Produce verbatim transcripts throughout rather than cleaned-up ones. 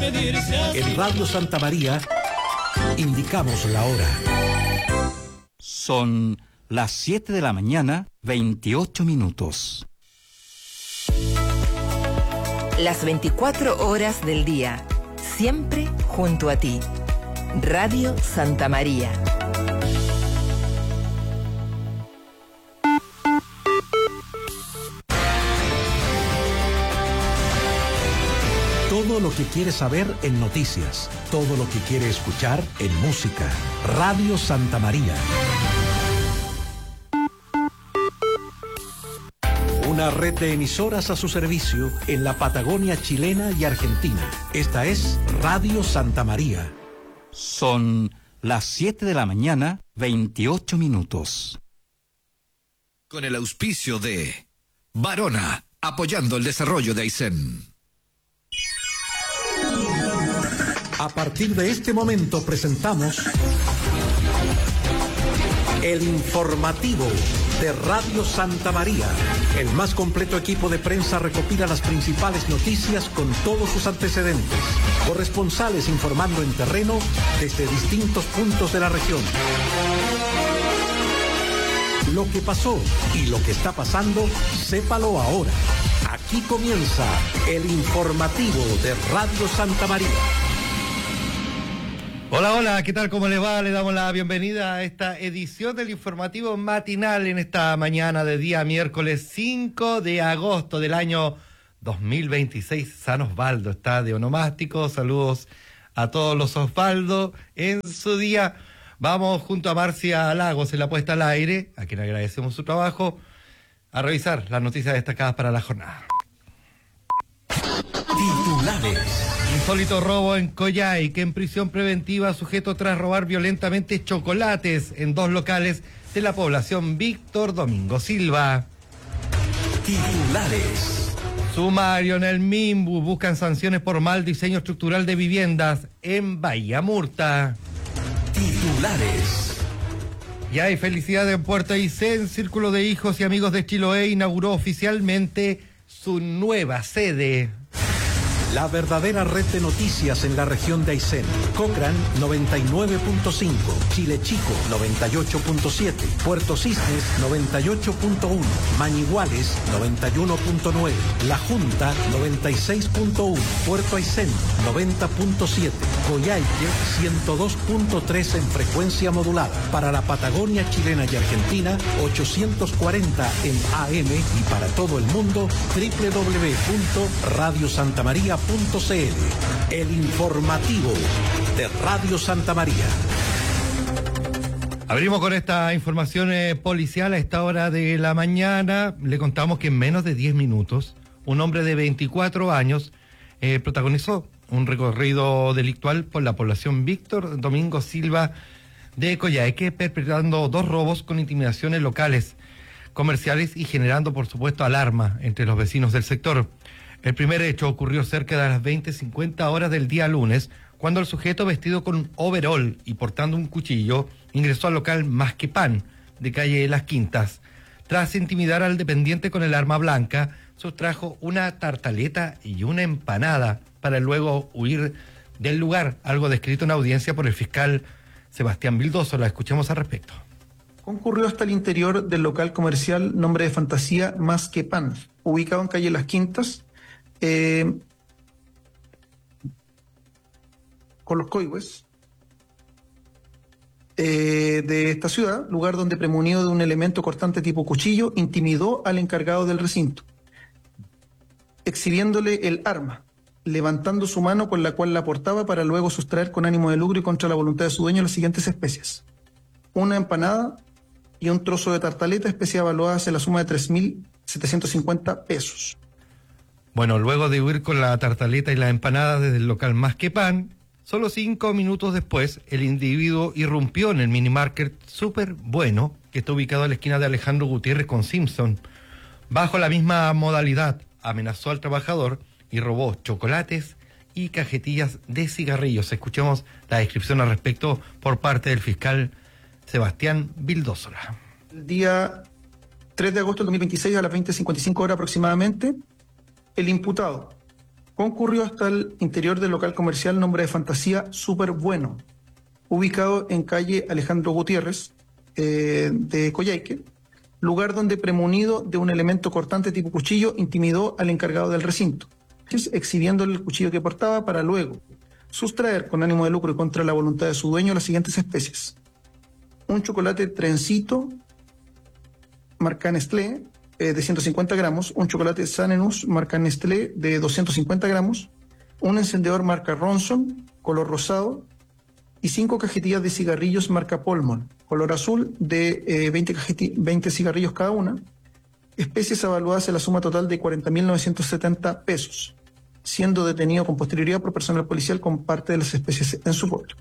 En Radio Santa María indicamos la hora. Son las siete de la mañana, veintiocho minutos. Las veinticuatro horas del día, siempre junto a ti. Radio Santa María. Todo lo que quiere saber en noticias, todo lo que quiere escuchar en música. Radio Santa María. Una red de emisoras a su servicio en la Patagonia chilena y argentina. Esta es Radio Santa María. Son las siete de la mañana, veintiocho minutos. Con el auspicio de Varona, apoyando el desarrollo de Aysén. A partir de este momento presentamos el informativo de Radio Santa María. El más completo equipo de prensa recopila las principales noticias con todos sus antecedentes. Corresponsales informando en terreno desde distintos puntos de la región. Lo que pasó y lo que está pasando, sépalo ahora. Aquí comienza el informativo de Radio Santa María. Hola, hola, ¿qué tal? ¿Cómo les va? Le damos la bienvenida a esta edición del informativo matinal en esta mañana de día miércoles cinco de agosto del año dos mil veintiséis. San Osvaldo está de onomástico. Saludos a todos los Osvaldo en su día. Vamos junto a Marcia Lagos en la puesta al aire, a quien agradecemos su trabajo, a revisar las noticias destacadas para la jornada. Titulares. Insólito robo en Coyhaique, en prisión preventiva, sujeto tras robar violentamente chocolates en dos locales de la población Víctor Domingo Silva. Titulares. Sumario en el Minbu, buscan sanciones por mal diseño estructural de viviendas en Bahía Murta. Titulares. Y hay felicidad en Puerto Aysén. Círculo de Hijos y Amigos de Chiloé inauguró oficialmente su nueva sede. La verdadera red de noticias en la región de Aysén. Cochrane noventa y nueve punto cinco, Chile Chico noventa y ocho punto siete, Puerto Cisnes noventa y ocho punto uno, Mañiguales noventa y uno punto nueve, La Junta noventa y seis punto uno, Puerto Aysén noventa punto siete, Coyhaique ciento dos punto tres en frecuencia modulada. Para la Patagonia chilena y argentina, ochocientos cuarenta en A M y para todo el mundo, doble u doble u doble u punto radio santa maría punto c l. El informativo de Radio Santa María. Abrimos con esta información eh, policial a esta hora de la mañana. Le contamos que en menos de diez minutos, un hombre de veinticuatro años eh, protagonizó un recorrido delictual por la población Víctor Domingo Silva de Coyhaique, perpetrando dos robos con intimidaciones locales, comerciales y generando, por supuesto, alarma entre los vecinos del sector. El primer hecho ocurrió cerca de las veinte cincuenta horas del día lunes, cuando el sujeto, vestido con un overol y portando un cuchillo, ingresó al local Más que Pan, de calle Las Quintas. Tras intimidar al dependiente con el arma blanca, sustrajo una tartaleta y una empanada para luego huir del lugar, algo descrito en audiencia por el fiscal Sebastián Vildoso. La escuchamos al respecto. Concurrió hasta el interior del local comercial nombre de fantasía Más que Pan, ubicado en calle Las Quintas, Eh, con los coihues eh, de esta ciudad, lugar donde, premunido de un elemento cortante tipo cuchillo, intimidó al encargado del recinto, exhibiéndole el arma, levantando su mano con la cual la portaba para luego sustraer con ánimo de lucro y contra la voluntad de su dueño las siguientes especies: una empanada y un trozo de tartaleta, especie evaluada hacia la suma de tres mil setecientos cincuenta pesos. Bueno, luego de huir con la tartaleta y la empanada desde el local Más que Pan, solo cinco minutos después, el individuo irrumpió en el minimarket Súper Bueno, que está ubicado a la esquina de Alejandro Gutiérrez con Simpson. Bajo la misma modalidad, amenazó al trabajador y robó chocolates y cajetillas de cigarrillos. Escuchemos la descripción al respecto por parte del fiscal Sebastián Vildósola. El día tres de agosto del dos mil veintiséis, a las veinte cincuenta y cinco horas aproximadamente, el imputado, concurrió hasta el interior del local comercial nombre de fantasía Súper Bueno, ubicado en calle Alejandro Gutiérrez eh, de Coyhaique, lugar donde, premunido de un elemento cortante tipo cuchillo, intimidó al encargado del recinto, exhibiéndole el cuchillo que portaba para luego sustraer con ánimo de lucro y contra la voluntad de su dueño las siguientes especies: un chocolate trencito marca Nestlé eh, de ciento cincuenta gramos, un chocolate Sanenus marca Nestlé de doscientos cincuenta gramos, un encendedor marca Ronson, color rosado, y cinco cajetillas de cigarrillos marca Polmon, color azul, de eh, veinte, cajeti- veinte cigarrillos cada una, especies evaluadas en la suma total de cuarenta mil novecientos setenta pesos, siendo detenido con posterioridad por personal policial con parte de las especies en su poder.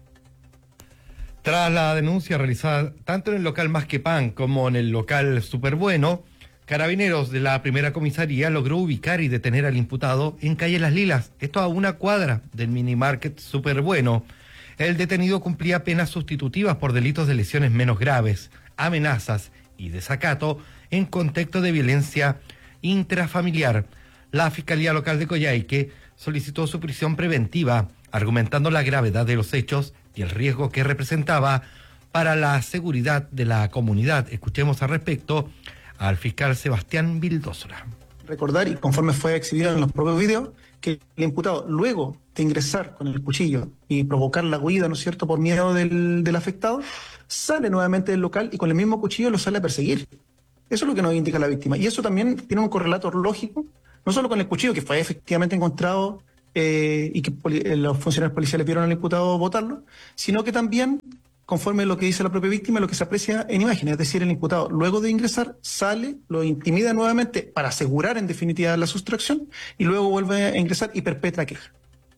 Tras la denuncia realizada tanto en el local Más que Pan como en el local Súper Bueno, Carabineros de la primera comisaría logró ubicar y detener al imputado en calle Las Lilas, esto a una cuadra del mini market Súper Bueno. El detenido cumplía penas sustitutivas por delitos de lesiones menos graves, amenazas y desacato en contexto de violencia intrafamiliar. La Fiscalía Local de Coyhaique solicitó su prisión preventiva, argumentando la gravedad de los hechos y el riesgo que representaba para la seguridad de la comunidad. Escuchemos al respecto al fiscal Sebastián Vildósola. Recordar, y conforme fue exhibido en los propios videos, que el imputado, luego de ingresar con el cuchillo y provocar la huida, ¿no es cierto?, por miedo del, del afectado, sale nuevamente del local y con el mismo cuchillo lo sale a perseguir. Eso es lo que nos indica la víctima. Y eso también tiene un correlato lógico, no solo con el cuchillo, que fue efectivamente encontrado eh, y que poli- los funcionarios policiales vieron al imputado botarlo, sino que también, conforme a lo que dice la propia víctima, lo que se aprecia en imágenes, es decir, el imputado luego de ingresar sale, lo intimida nuevamente para asegurar en definitiva la sustracción y luego vuelve a ingresar y perpetra queja.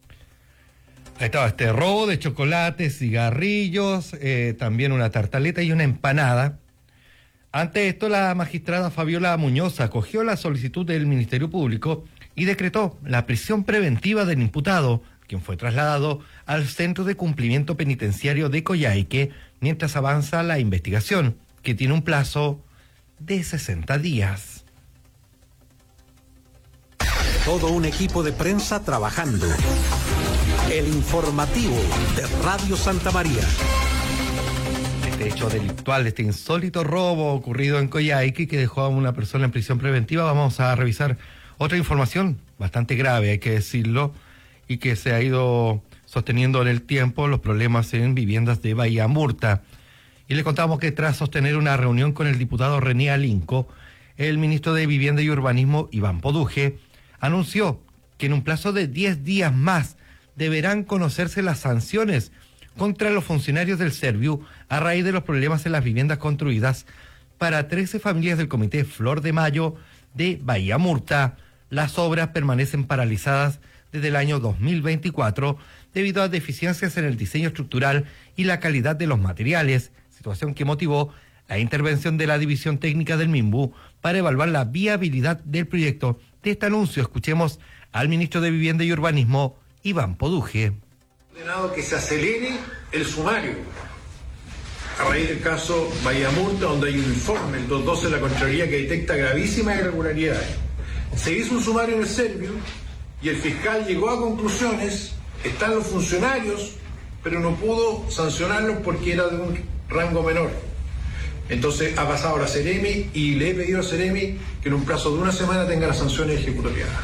Ahí estaba este robo de chocolates, cigarrillos, eh, también una tartaleta y una empanada. Ante esto, la magistrada Fabiola Muñoz acogió la solicitud del Ministerio Público y decretó la prisión preventiva del imputado, quien fue trasladado al Centro de Cumplimiento Penitenciario de Coyhaique mientras avanza la investigación, que tiene un plazo de sesenta días. Todo un equipo de prensa trabajando. El informativo de Radio Santa María. Este hecho delictual, este insólito robo ocurrido en Coyhaique que dejó a una persona en prisión preventiva, vamos a revisar otra información bastante grave, hay que decirlo, y que se ha ido sosteniendo en el tiempo, los problemas en viviendas de Bahía Murta. Y le contamos que tras sostener una reunión con el diputado René Alinco, el ministro de Vivienda y Urbanismo, Iván Poduje, anunció que en un plazo de diez días más deberán conocerse las sanciones contra los funcionarios del Serviu a raíz de los problemas en las viviendas construidas para trece familias del Comité Flor de Mayo de Bahía Murta. Las obras permanecen paralizadas desde el año dos mil veinticuatro debido a deficiencias en el diseño estructural y la calidad de los materiales, situación que motivó la intervención de la División Técnica del MIMBU para evaluar la viabilidad del proyecto. De este anuncio escuchemos al ministro de Vivienda y Urbanismo, Iván Poduje. Ordenado que se acelere el sumario a raíz del caso Bahía Murta, donde hay un informe, el doscientos doce de la Contraloría, que detecta gravísimas irregularidades. Se hizo un sumario en el Serviu y el fiscal llegó a conclusiones, están los funcionarios, pero no pudo sancionarlos porque era de un rango menor. Entonces ha pasado a la Ceremi y le he pedido a Ceremi que en un plazo de una semana tenga las sanciones ejecutoriadas.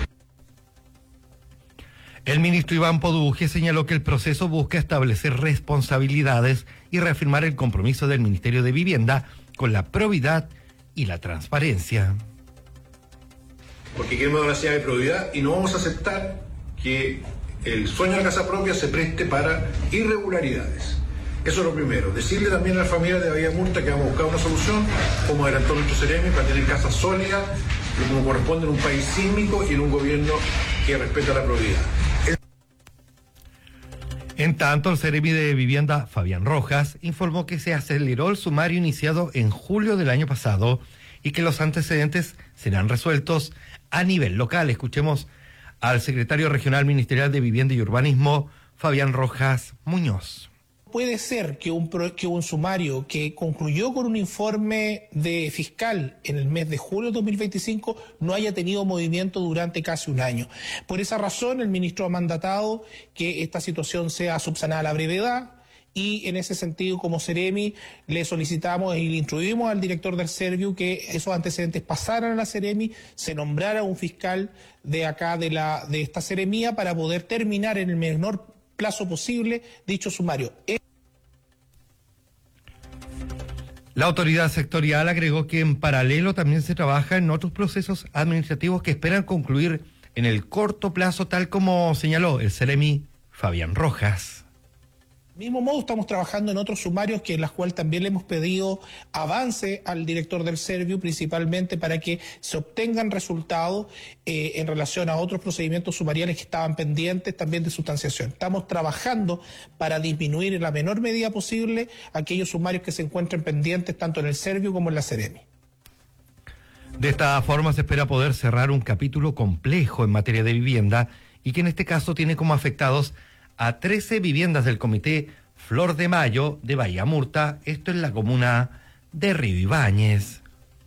El ministro Iván Poduje señaló que el proceso busca establecer responsabilidades y reafirmar el compromiso del Ministerio de Vivienda con la probidad y la transparencia. Porque queremos una ciudad de probidad y no vamos a aceptar que el sueño de la casa propia se preste para irregularidades. Eso es lo primero. Decirle también a la familia de Bahía Murta que vamos a buscar una solución, como adelantó nuestro Ceremi, para tener casas sólidas, como corresponde en un país sísmico y en un gobierno que respeta la probidad. En tanto, el Ceremi de Vivienda, Fabián Rojas, informó que se aceleró el sumario iniciado en julio del año pasado y que los antecedentes serán resueltos a nivel local. Escuchemos al secretario regional ministerial de Vivienda y Urbanismo, Fabián Rojas Muñoz. Puede ser que un, que un sumario que concluyó con un informe de fiscal en el mes de julio de dos mil veinticinco no haya tenido movimiento durante casi un año. Por esa razón, el ministro ha mandatado que esta situación sea subsanada a la brevedad y en ese sentido, como Seremi, le solicitamos y le instruimos al director del Serviu que esos antecedentes pasaran a la Seremi, se nombrara un fiscal de acá de, la, de esta seremía para poder terminar en el menor plazo posible dicho sumario. La autoridad sectorial agregó que en paralelo también se trabaja en otros procesos administrativos que esperan concluir en el corto plazo, tal como señaló el Seremi Fabián Rojas. Del mismo modo, estamos trabajando en otros sumarios que en las cuales también le hemos pedido avance al director del Serviu, principalmente para que se obtengan resultados eh, en relación a otros procedimientos sumariales que estaban pendientes también de sustanciación. Estamos trabajando para disminuir en la menor medida posible aquellos sumarios que se encuentren pendientes tanto en el Serviu como en la Seremi. De esta forma se espera poder cerrar un capítulo complejo en materia de vivienda y que en este caso tiene como afectados a trece viviendas del Comité Flor de Mayo de Bahía Murta, esto en la comuna de Río Ibáñez.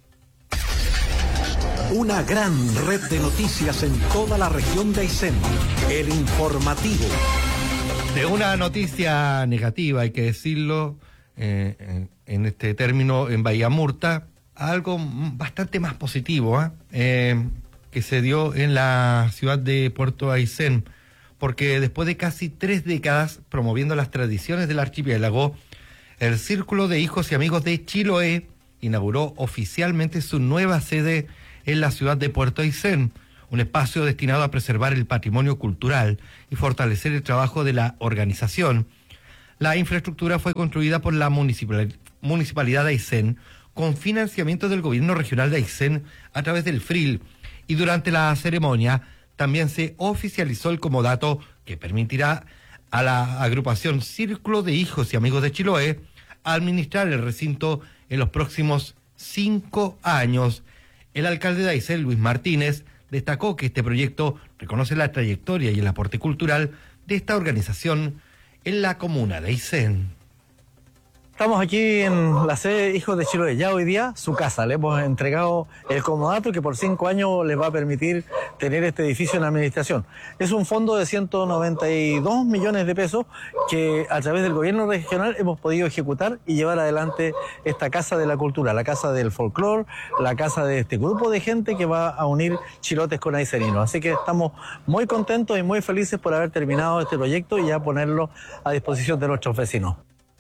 Una gran red de noticias en toda la región de Aysén. El informativo. De una noticia negativa, hay que decirlo, eh, en, en este término, en Bahía Murta, algo bastante más positivo, ¿eh? Eh, que se dio en la ciudad de Puerto Aysén, porque después de casi tres décadas promoviendo las tradiciones del archipiélago, el Círculo de Hijos y Amigos de Chiloé inauguró oficialmente su nueva sede en la ciudad de Puerto Aysén, un espacio destinado a preservar el patrimonio cultural y fortalecer el trabajo de la organización. La infraestructura fue construida por la municipal, Municipalidad de Aysén con financiamiento del Gobierno Regional de Aysén a través del F R I L, y durante la ceremonia también se oficializó el comodato que permitirá a la agrupación Círculo de Hijos y Amigos de Chiloé administrar el recinto en los próximos cinco años. El alcalde de Aysén, Luis Martínez, destacó que este proyecto reconoce la trayectoria y el aporte cultural de esta organización en la comuna de Aysén. Estamos aquí en la sede Hijos de Chiloé, ya hoy día su casa. Le hemos entregado el comodato que por cinco años les va a permitir tener este edificio en administración. Es un fondo de ciento noventa y dos millones de pesos que a través del gobierno regional hemos podido ejecutar y llevar adelante esta casa de la cultura, la casa del folclore, la casa de este grupo de gente que va a unir chilotes con ayseninos. Así que estamos muy contentos y muy felices por haber terminado este proyecto y ya ponerlo a disposición de nuestros vecinos.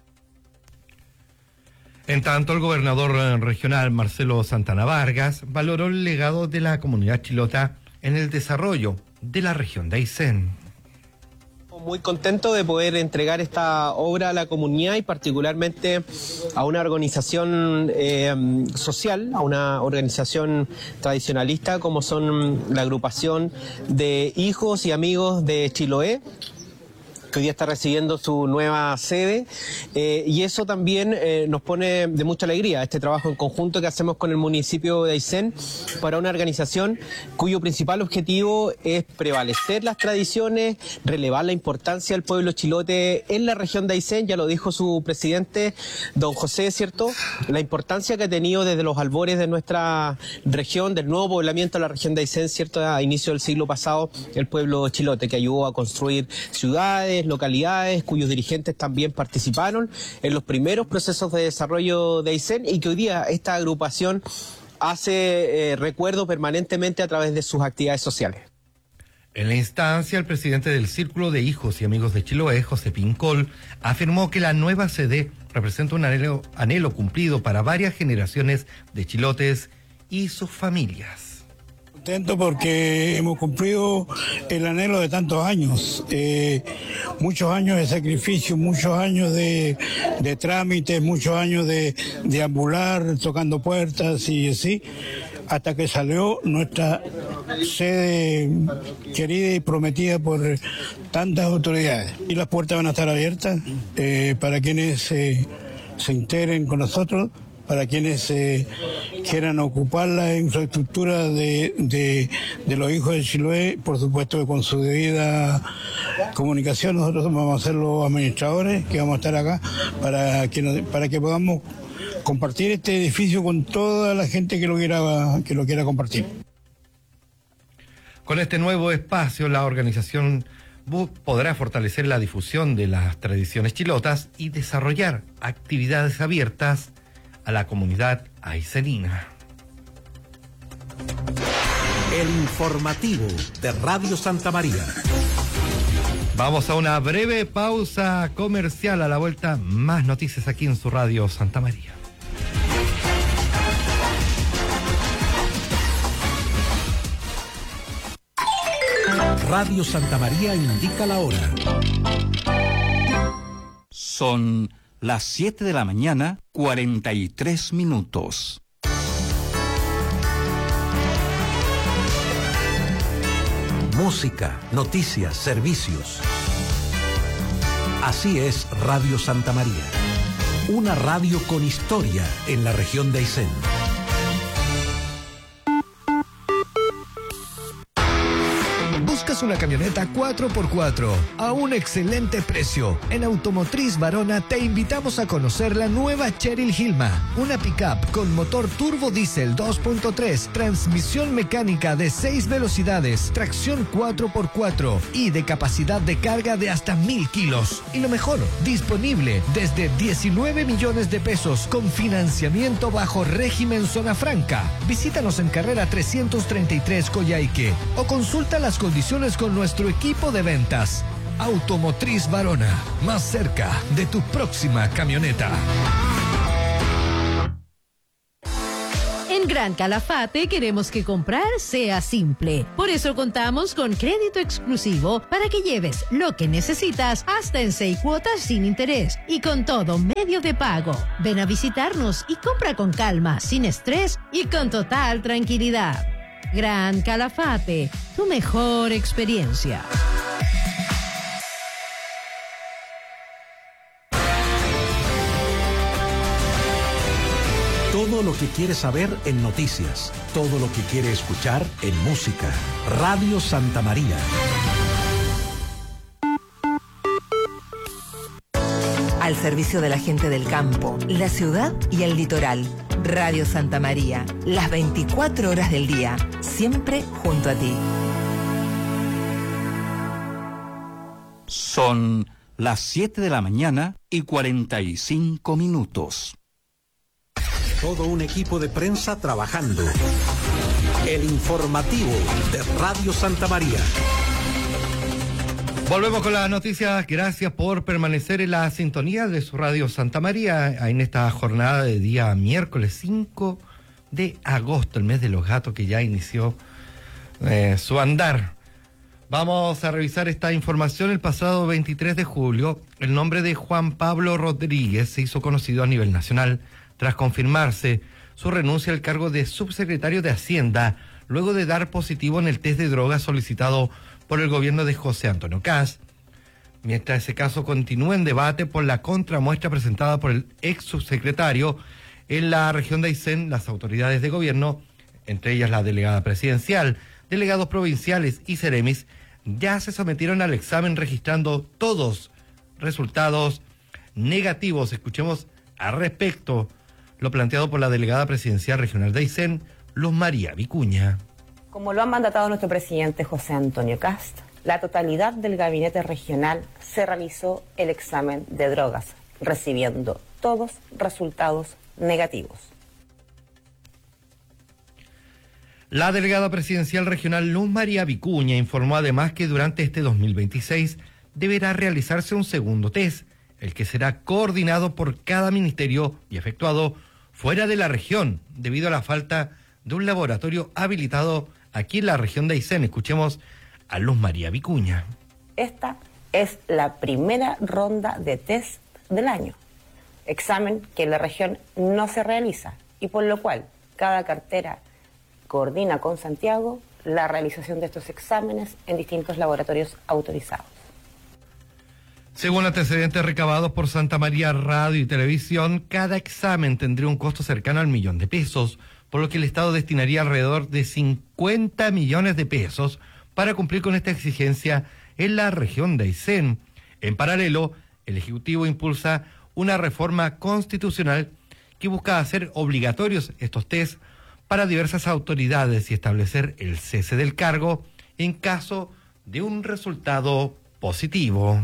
En tanto, el gobernador regional Marcelo Santana Vargas valoró el legado de la comunidad chilota en el desarrollo de la región de Aysén. Muy contento de poder entregar esta obra a la comunidad y particularmente a una organización eh, social, a una organización tradicionalista como son la agrupación de hijos y amigos de Chiloé, que hoy día está recibiendo su nueva sede, eh, y eso también eh, nos pone de mucha alegría, este trabajo en conjunto que hacemos con el municipio de Aysén para una organización cuyo principal objetivo es prevalecer las tradiciones, relevar la importancia del pueblo chilote en la región de Aysén. Ya lo dijo su presidente, don José, ¿cierto? La importancia que ha tenido desde los albores de nuestra región, del nuevo poblamiento de la región de Aysén, ¿cierto? A inicio del siglo pasado, el pueblo chilote, que ayudó a construir ciudades, localidades, cuyos dirigentes también participaron en los primeros procesos de desarrollo de Aysén y que hoy día esta agrupación hace eh, recuerdo permanentemente a través de sus actividades sociales. En la instancia, el presidente del Círculo de Hijos y Amigos de Chiloé, José Pincol, afirmó que la nueva sede representa un anhelo, anhelo cumplido para varias generaciones de chilotes y sus familias. Contento porque hemos cumplido el anhelo de tantos años, eh, muchos años de sacrificio, muchos años de, de trámites, muchos años de, de ambular, tocando puertas y así, hasta que salió nuestra sede querida y prometida por tantas autoridades. Y las puertas van a estar abiertas eh, para quienes eh, se integren con nosotros, para quienes eh, quieran ocupar la infraestructura de, de, de los hijos de Chiloé, por supuesto con su debida comunicación. Nosotros vamos a ser los administradores que vamos a estar acá para que, nos, para que podamos compartir este edificio con toda la gente que lo quiera, que lo quiera compartir. Con este nuevo espacio, la organización podrá fortalecer la difusión de las tradiciones chilotas y desarrollar actividades abiertas a la comunidad aicenina. El informativo de Radio Santa María. Vamos a una breve pausa comercial. A la vuelta, más noticias aquí en su Radio Santa María. Radio Santa María indica la hora. Son las siete de la mañana, cuarenta y tres minutos. Música, noticias, servicios. Así es Radio Santa María. Una radio con historia en la región de Aysén. ¿Buscas una camioneta cuatro por cuatro a un excelente precio? En Automotriz Varona te invitamos a conocer la nueva Cheryl Hilma, una pickup con motor turbo diésel dos punto tres, transmisión mecánica de seis velocidades, tracción cuatro por cuatro y de capacidad de carga de hasta mil kilos. Y lo mejor, disponible desde diecinueve millones de pesos con financiamiento bajo régimen zona franca. Visítanos en carrera trescientos treinta y tres Coyhaique o consulta las condiciones con nuestro equipo de ventas. Automotriz Varona, más cerca de tu próxima camioneta. En Gran Calafate queremos que comprar sea simple. Por eso contamos con crédito exclusivo para que lleves lo que necesitas hasta en seis cuotas sin interés y con todo medio de pago. Ven a visitarnos y compra con calma, sin estrés y con total tranquilidad. Gran Calafate, tu mejor experiencia. Todo lo que quiere saber en noticias, todo lo que quiere escuchar en música. Radio Santa María. Al servicio de la gente del campo, la ciudad y el litoral. Radio Santa María, las veinticuatro horas del día, siempre junto a ti. Son las siete de la mañana y cuarenta y cinco minutos. Todo un equipo de prensa trabajando. El informativo de Radio Santa María. Volvemos con las noticias. Gracias por permanecer en la sintonía de su Radio Santa María en esta jornada de día miércoles cinco de agosto, el mes de los gatos que ya inició eh, su andar. Vamos a revisar esta información. El pasado veintitrés de julio, el nombre de Juan Pablo Rodríguez se hizo conocido a nivel nacional tras confirmarse su renuncia al cargo de subsecretario de Hacienda, luego de dar positivo en el test de drogas solicitado por el gobierno de José Antonio Kast. Mientras ese caso continúa en debate por la contramuestra presentada por el ex subsecretario, en la región de Aysén, las autoridades de gobierno, entre ellas la delegada presidencial, delegados provinciales y seremis, ya se sometieron al examen registrando todos resultados negativos. Escuchemos al respecto lo planteado por la delegada presidencial regional de Aysén, Luz María Vicuña. Como lo ha mandatado nuestro presidente José Antonio Kast, la totalidad del gabinete regional se realizó el examen de drogas, recibiendo todos resultados negativos. La delegada presidencial regional Luz María Vicuña informó además que durante este dos mil veintiséis deberá realizarse un segundo test, el que será coordinado por cada ministerio y efectuado fuera de la región, debido a la falta de un laboratorio habilitado aquí en la región de Aysén. Escuchemos a Luz María Vicuña. Esta es la primera ronda de test del año, examen que en la región no se realiza y por lo cual cada cartera coordina con Santiago la realización de estos exámenes en distintos laboratorios autorizados. Según antecedentes recabados por Santa María Radio y Televisión, cada examen tendría un costo cercano al millón de pesos, por lo que el Estado destinaría alrededor de cincuenta millones de pesos para cumplir con esta exigencia en la región de Aysén. En paralelo, el Ejecutivo impulsa una reforma constitucional que busca hacer obligatorios estos test para diversas autoridades y establecer el cese del cargo en caso de un resultado positivo.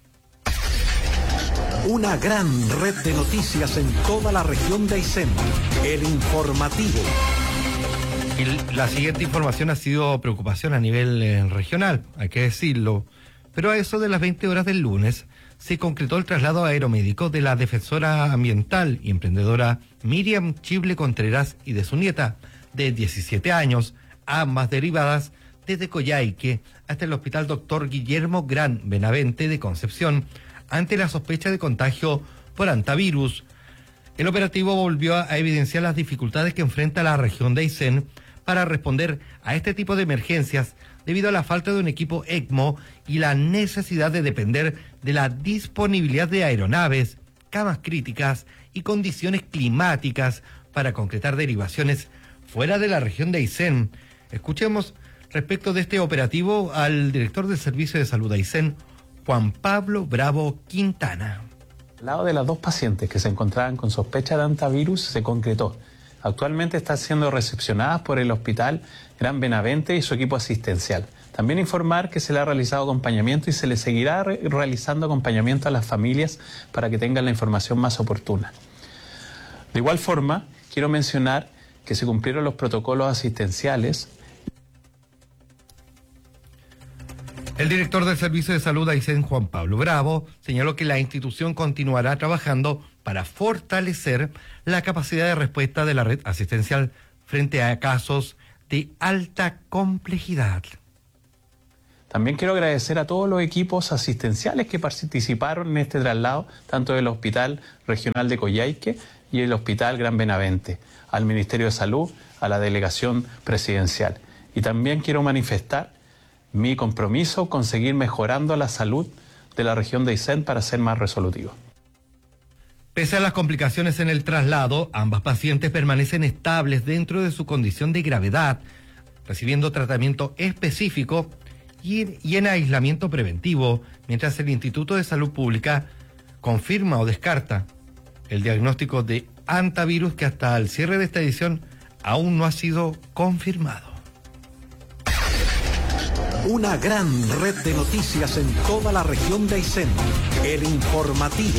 Una gran red de noticias en toda la región de Aysén. El informativo. El, la siguiente información ha sido preocupación a nivel eh, regional, hay que decirlo. Pero a eso de las veinte horas del lunes se concretó el traslado aeromédico de la defensora ambiental y emprendedora Miriam Chible Contreras y de su nieta, de diecisiete años, ambas derivadas desde Coyhaique hasta el Hospital Doctor Guillermo Gran Benavente de Concepción, ante la sospecha de contagio por hantavirus. El operativo volvió a evidenciar las dificultades que enfrenta la región de Aysén para responder a este tipo de emergencias debido a la falta de un equipo ECMO y la necesidad de depender de la disponibilidad de aeronaves, camas críticas y condiciones climáticas para concretar derivaciones fuera de la región de Aysén. Escuchemos respecto de este operativo al director del Servicio de Salud de Aysén, Juan Pablo Bravo Quintana. Al lado de las dos pacientes que se encontraban con sospecha de hantavirus se concretó. Actualmente están siendo recepcionadas por el Hospital Gran Benavente y su equipo asistencial. También informar que se le ha realizado acompañamiento y se le seguirá re- realizando acompañamiento a las familias para que tengan la información más oportuna. De igual forma, quiero mencionar que se cumplieron los protocolos asistenciales. El director del Servicio de Salud de Aysén, Juan Pablo Bravo, señaló que la institución continuará trabajando para fortalecer la capacidad de respuesta de la red asistencial frente a casos de alta complejidad. También quiero agradecer a todos los equipos asistenciales que participaron en este traslado, tanto del Hospital Regional de Coyhaique y el Hospital Gran Benavente, al Ministerio de Salud, a la Delegación Presidencial. Y también quiero manifestar mi compromiso con seguir mejorando la salud de la región de Aysén para ser más resolutivo. Pese a las complicaciones en el traslado, ambas pacientes permanecen estables dentro de su condición de gravedad, recibiendo tratamiento específico y, y en aislamiento preventivo, mientras el Instituto de Salud Pública confirma o descarta el diagnóstico de hantavirus que hasta el cierre de esta edición aún no ha sido confirmado. Una gran red de noticias en toda la región de Aysén. El informativo.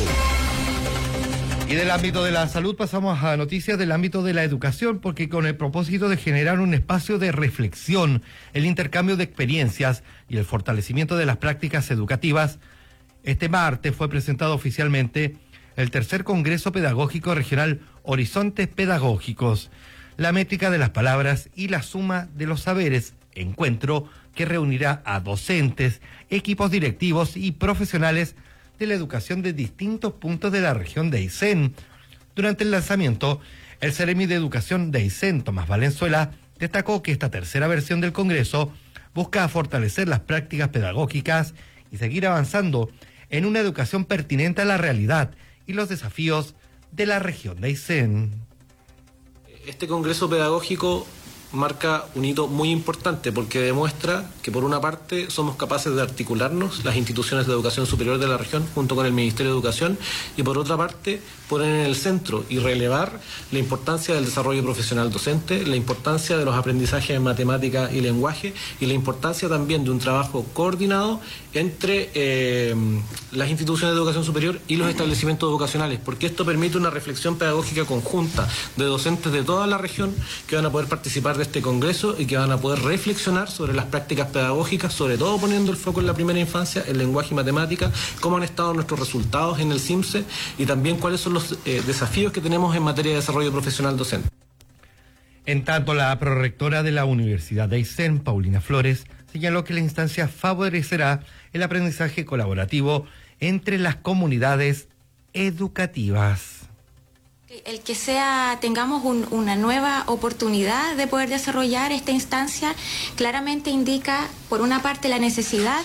Y del ámbito de la salud pasamos a noticias del ámbito de la educación, porque con el propósito de generar un espacio de reflexión, el intercambio de experiencias y el fortalecimiento de las prácticas educativas, este martes fue presentado oficialmente el tercer Congreso Pedagógico Regional Horizontes Pedagógicos, la métrica de las palabras y la suma de los saberes, encuentro que reunirá a docentes, equipos directivos y profesionales de la educación de distintos puntos de la región de Aysén. Durante el lanzamiento, el Seremi de Educación de Aysén, Tomás Valenzuela, destacó que esta tercera versión del Congreso busca fortalecer las prácticas pedagógicas y seguir avanzando en una educación pertinente a la realidad y los desafíos de la región de Aysén. Este Congreso Pedagógico marca un hito muy importante porque demuestra que por una parte somos capaces de articularnos las instituciones de educación superior de la región junto con el Ministerio de Educación y por otra parte poner en el centro y relevar la importancia del desarrollo profesional docente, la importancia de los aprendizajes en matemática y lenguaje y la importancia también de un trabajo coordinado entre eh, las instituciones de educación superior y los establecimientos educacionales, porque esto permite una reflexión pedagógica conjunta de docentes de toda la región que van a poder participar de este congreso y que van a poder reflexionar sobre las prácticas pedagógicas, sobre todo poniendo el foco en la primera infancia, el lenguaje y matemática, cómo han estado nuestros resultados en el CIMSE y también cuáles son los eh, desafíos que tenemos en materia de desarrollo profesional docente. En tanto, la prorectora de la Universidad de Aysén, Paulina Flores, señaló que la instancia favorecerá el aprendizaje colaborativo entre las comunidades educativas. El que sea, tengamos un, una nueva oportunidad de poder desarrollar esta instancia, claramente indica, por una parte, la necesidad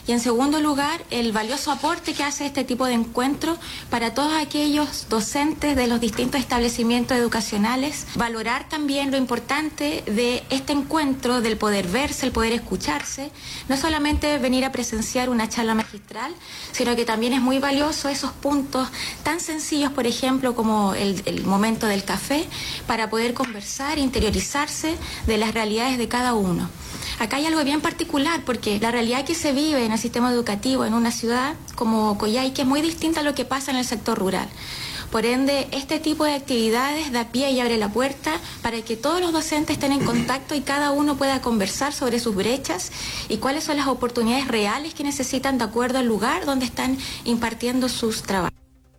Y en segundo lugar, el valioso aporte que hace este tipo de encuentro para todos aquellos docentes de los distintos establecimientos educacionales. Valorar también lo importante de este encuentro, del poder verse, el poder escucharse. No solamente venir a presenciar una charla magistral, sino que también es muy valioso esos puntos tan sencillos, por ejemplo, como el, el momento del café, para poder conversar, interiorizarse de las realidades de cada uno. Acá hay algo bien particular, porque la realidad que se vive en el sistema educativo en una ciudad como Coyhaique es muy distinta a lo que pasa en el sector rural. Por ende, este tipo de actividades da pie y abre la puerta para que todos los docentes estén en contacto y cada uno pueda conversar sobre sus brechas y cuáles son las oportunidades reales que necesitan de acuerdo al lugar donde están impartiendo sus trabajos.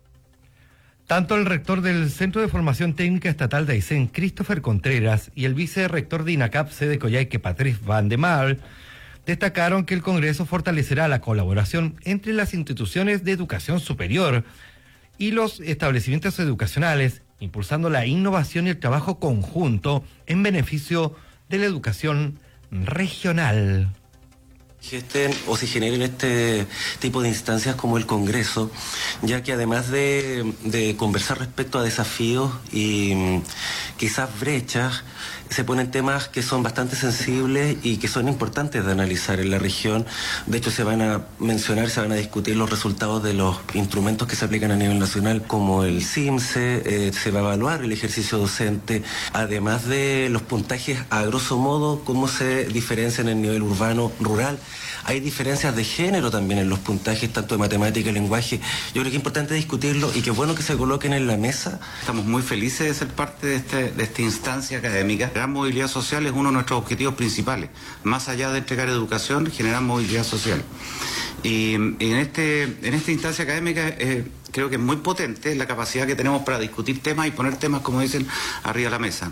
Tanto el rector del Centro de Formación Técnica Estatal de Aysén, Christopher Contreras, y el vicerrector de INACAP, sede Coyhaique, Patrice Van de Mal, destacaron que el Congreso fortalecerá la colaboración entre las instituciones de educación superior y los establecimientos educacionales, impulsando la innovación y el trabajo conjunto en beneficio de la educación regional. Gesten o se generen este tipo de instancias como el Congreso, ya que además de, de conversar respecto a desafíos y mm, quizás brechas, se ponen temas que son bastante sensibles y que son importantes de analizar en la región. De hecho, se van a mencionar, se van a discutir los resultados de los instrumentos que se aplican a nivel nacional, como el CIMSE, eh, se va a evaluar el ejercicio docente, además de los puntajes, a grosso modo, cómo se diferencian en el nivel urbano, rural. Hay diferencias de género también en los puntajes, tanto de matemática y lenguaje. Yo creo que es importante discutirlo y qué bueno que se coloquen en la mesa. Estamos muy felices de ser parte de, este, de esta instancia académica. La movilidad social es uno de nuestros objetivos principales. Más allá de entregar educación, generar movilidad social. Y, y en, este, en esta instancia académica eh, creo que es muy potente la capacidad que tenemos para discutir temas y poner temas, como dicen, arriba de la mesa.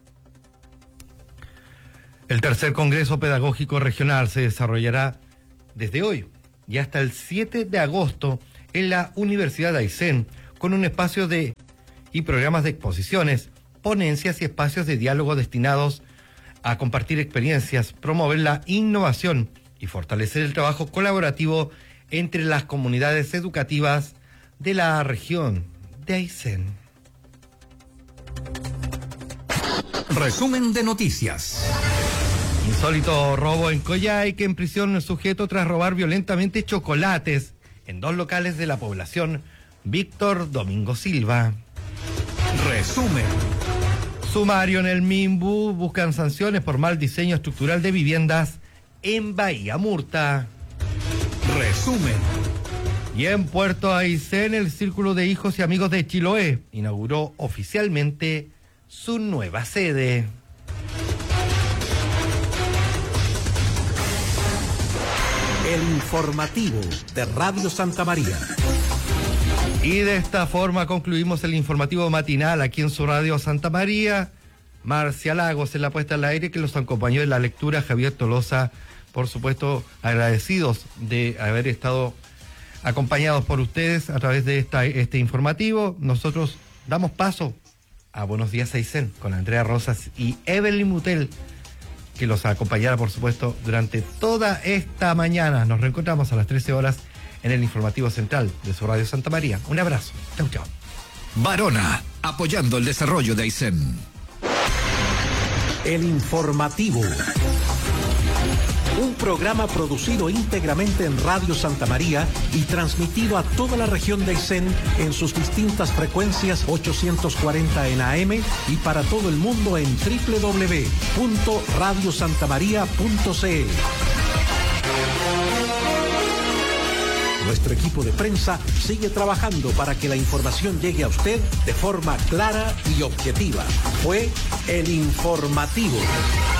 El tercer Congreso Pedagógico Regional se desarrollará desde hoy y hasta el siete de agosto en la Universidad de Aysén, con un espacio de y programas de exposiciones, ponencias y espacios de diálogo destinados a compartir experiencias, promover la innovación y fortalecer el trabajo colaborativo entre las comunidades educativas de la región de Aysén. Resumen de noticias. Insólito robo en Coyhaique, en prisión el sujeto tras robar violentamente chocolates en dos locales de la población. Víctor Domingo Silva. Resumen. Sumario en el Minbu, buscan sanciones por mal diseño estructural de viviendas en Bahía Murta. Resumen. Y en Puerto Aysén, el Círculo de Hijos y Amigos de Chiloé inauguró oficialmente su nueva sede. El informativo de Radio Santa María. Y de esta forma concluimos el informativo matinal aquí en su Radio Santa María. Marcia Lagos en la puesta al aire, que los acompañó en la lectura, Javier Tolosa, por supuesto, agradecidos de haber estado acompañados por ustedes a través de esta, este informativo. Nosotros damos paso a Buenos Días Aysén con Andrea Rosas y Evelyn Mutel, que los acompañará, por supuesto, durante toda esta mañana. Nos reencontramos a las trece horas en el informativo central de su Radio Santa María. Un abrazo. Chau, chau. Varona, apoyando el desarrollo de Aysén. El informativo. Un programa producido íntegramente en Radio Santa María y transmitido a toda la región de Aysén en sus distintas frecuencias ochocientos cuarenta en A M y para todo el mundo en doble u doble u doble u punto radio santa maría punto c l. Nuestro equipo de prensa sigue trabajando para que la información llegue a usted de forma clara y objetiva. Fue el informativo.